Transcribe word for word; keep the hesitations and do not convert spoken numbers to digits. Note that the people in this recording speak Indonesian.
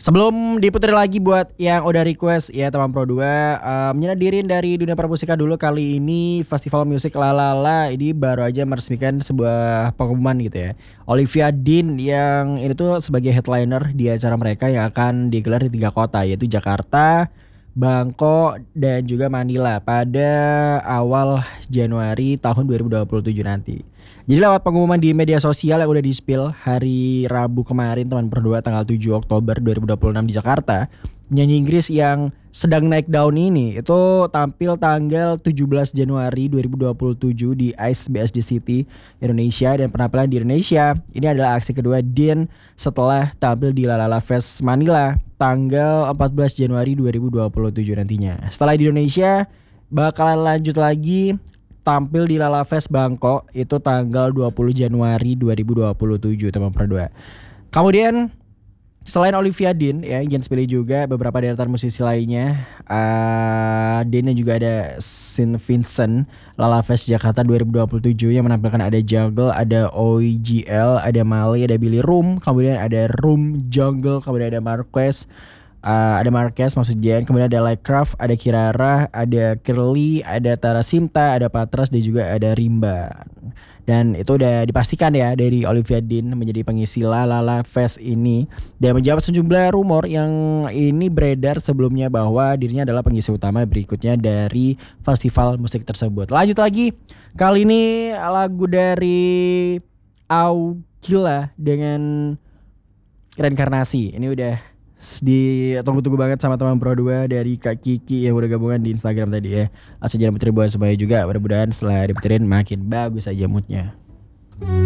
Sebelum diputar lagi buat yang udah request ya teman Pro dua, um, nyinadirin dari dunia permusika dulu. Kali ini Festival Musik Lalala ini baru aja meresmikan sebuah pengumuman gitu ya. Olivia Dean yang ini tuh sebagai headliner di acara mereka yang akan digelar di tiga kota, yaitu Jakarta, Bangkok, dan juga Manila pada awal Januari tahun dua ribu dua puluh tujuh nanti. Jadi lewat pengumuman di media sosial yang udah di-spill hari Rabu kemarin teman berdua tanggal tujuh Oktober dua ribu dua puluh enam di Jakarta, penyanyi Inggris yang sedang naik daun ini itu tampil tanggal tujuh belas Januari dua ribu dua puluh tujuh di Ice B S D City Indonesia, dan penampilan di Indonesia ini adalah aksi kedua Dean setelah tampil di Lalala Fest Manila tanggal empat belas Januari dua ribu dua puluh tujuh nantinya. Setelah di Indonesia bakalan lanjut lagi tampil di Lala Fest Bangkok itu tanggal dua puluh Januari dua ribu dua puluh tujuh teman berdua. Kemudian selain Olivia Dean ya, Jens pilih juga beberapa deretan musisi lainnya. Uh, Dean dan juga ada Saint Vincent Lala Fest Jakarta dua ribu dua puluh tujuh yang menampilkan ada Jungle, ada O G L, ada Mali, ada Billy Room, kemudian ada Room Jungle, kemudian ada Marquez. Uh, ada Marquez maksudnya, kemudian ada Lightcraft, ada Kirara, ada Curly, ada Tara Simta, ada Patras, dan juga ada Rimba. Dan itu udah dipastikan ya dari Olivia Dean menjadi pengisi Lalala Fest ini, dan menjawab sejumlah rumor yang ini beredar sebelumnya bahwa dirinya adalah pengisi utama berikutnya dari festival musik tersebut. Lanjut lagi, kali ini lagu dari Augila dengan Reinkarnasi. Ini udah ditunggu-tunggu banget sama teman Pro dua dari Kak Kiki yang udah gabungan di Instagram tadi ya. Langsung jangan puterin buat semuanya juga. Mudah-mudahan setelah diputerin makin bagus aja moodnya.